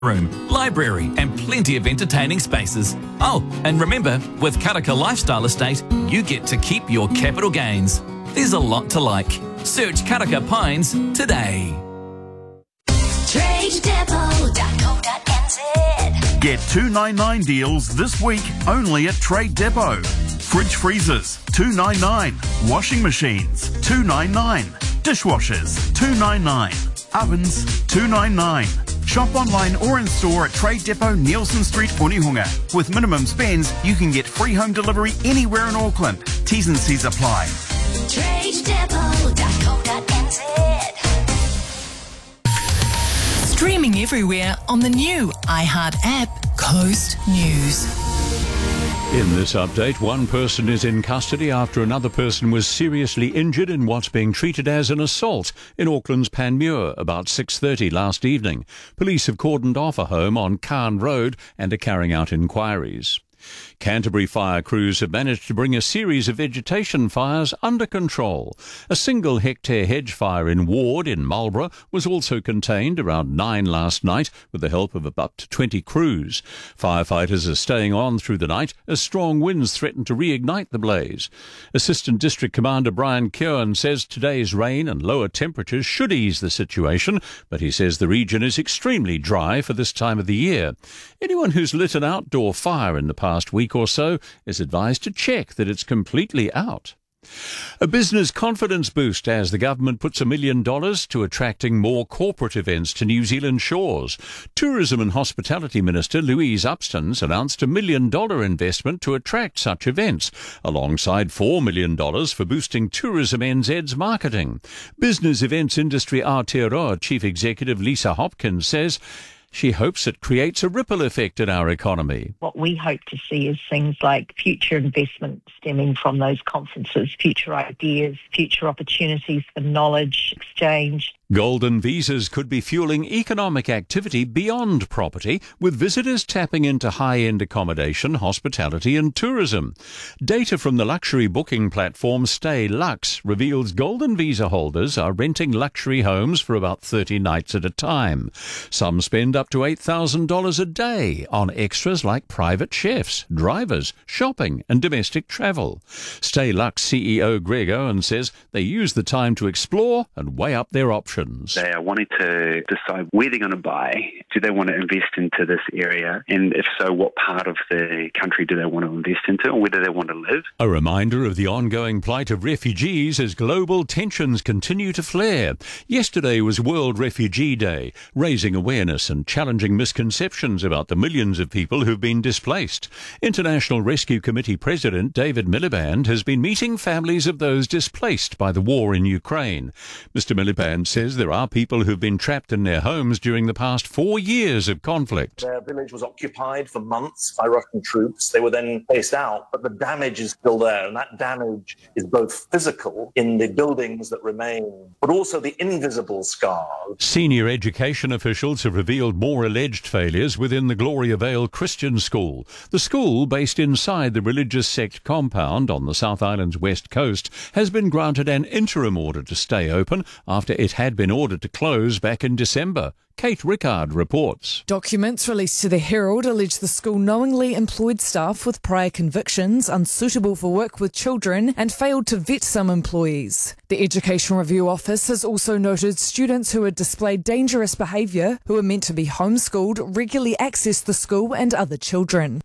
room, library and plenty of entertaining spaces. Oh, and remember, with Karaka Lifestyle Estate, you get to keep your capital gains. There's a lot to like. Search Karaka Pines today. TradeDepot.co.nz. Get 299 deals this week only at Trade Depot. Fridge freezers, $299. Washing machines, $299. Dishwashers, $299. Ovens, $299. Shop online or in store at Trade Depot, Nielsen Street, Onehunga. With minimum spends, you can get free home delivery anywhere in Auckland. T's and C's apply. TradeDepot.co.nz. Streaming everywhere on the new iHeart app, Coast News. In this update, one person is in custody after another person was seriously injured in what's being treated as an assault in Auckland's Panmure about 6:30 last evening. Police have cordoned off a home on Kahn Road and are carrying out inquiries. Canterbury fire crews have managed to bring a series of vegetation fires under control. A single-hectare hedge fire in Ward in Marlborough was also contained around 9 last night with the help of up to 20 crews. Firefighters are staying on through the night as strong winds threaten to reignite the blaze. Assistant District Commander Brian Keown says today's rain and lower temperatures should ease the situation, but he says the region is extremely dry for this time of the year. Anyone who's lit an outdoor fire in the past week or so is advised to check that it's completely out. A business confidence boost as the government puts $1 million to attracting more corporate events to New Zealand shores. Tourism and Hospitality Minister Louise Upstons announced $1 million investment to attract such events, alongside $4 million for boosting Tourism NZ's marketing. Business Events Industry Aotearoa Chief Executive Lisa Hopkins says she hopes it creates a ripple effect in our economy. What we hope to see is things like future investment stemming from those conferences, future ideas, future opportunities for knowledge exchange. Golden visas could be fueling economic activity beyond property, with visitors tapping into high-end accommodation, hospitality and tourism. Data from the luxury booking platform Stay Lux reveals golden visa holders are renting luxury homes for about 30 nights at a time. Some spend up to $8,000 a day on extras like private chefs, drivers, shopping and domestic travel. Stay Lux CEO Greg Owen says they use the time to explore and weigh up their options. They are wanting to decide where they're going to buy. Do they want to invest into this area? And if so, what part of the country do they want to invest into, or where do they want to live? A reminder of the ongoing plight of refugees as global tensions continue to flare. Yesterday was World Refugee Day, raising awareness and challenging misconceptions about the millions of people who've been displaced. International Rescue Committee President David Miliband has been meeting families of those displaced by the war in Ukraine. Mr. Miliband says there are people who've been trapped in their homes during the past 4 years of conflict. Their village was occupied for months by Russian troops. They were then phased out, but the damage is still there, and that damage is both physical in the buildings that remain, but also the invisible scars. Senior education officials have revealed more alleged failures within the Gloria Vale Christian School. The school, based inside the religious sect compound on the South Island's west coast, has been granted an interim order to stay open after it had been ordered to close back in December. Kate Rickard reports. Documents released to the Herald allege the school knowingly employed staff with prior convictions unsuitable for work with children and failed to vet some employees. The Education Review Office has also noted students who had displayed dangerous behaviour, who are meant to be homeschooled, regularly access the school and other children.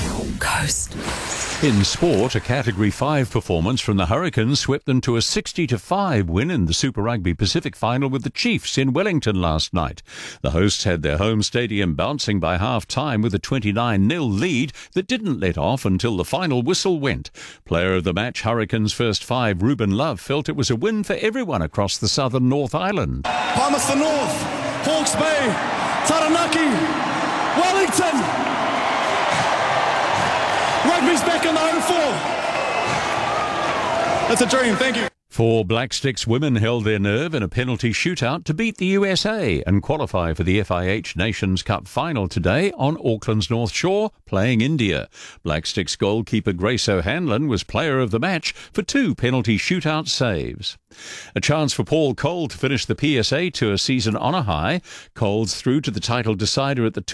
Coast. In sport, a Category 5 performance from the Hurricanes swept them to a 60-5 win in the Super Rugby Pacific final with the Chiefs in Wellington last night. The hosts had their home stadium bouncing by half-time with a 29-0 lead that didn't let off until the final whistle went. Player of the match, Hurricanes' first five, Ruben Love, felt it was a win for everyone across the southern North Island. Palmerston North, Hawke's Bay, Taranaki, Wellington. Rugby's back in the home four. That's a dream, thank you. Four Black Sticks women held their nerve in a penalty shootout to beat the USA and qualify for the FIH Nations Cup final today on Auckland's North Shore, playing India. Black Sticks goalkeeper Grace O'Hanlon was player of the match for 2 penalty shootout saves. A chance for Paul Cole to finish the PSA Tour season on a high. Cole's through to the title decider at the